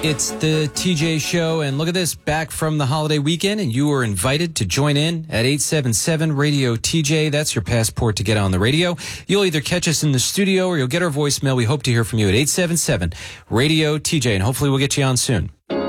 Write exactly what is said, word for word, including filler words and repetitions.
It's the T J Show, and look at this, back from the holiday weekend, and you are invited to join in at eight seven seven radio T J. That's your passport to get on the radio. You'll either catch us in the studio or you'll get our voicemail. We hope to hear from you at eight seven seven radio T J, and hopefully we'll get you on soon.